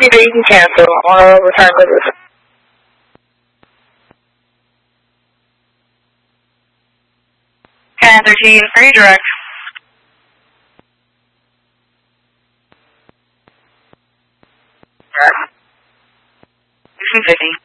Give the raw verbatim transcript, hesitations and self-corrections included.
either you can cancel or return to this. ten thirteen for your direct. Right. fifty.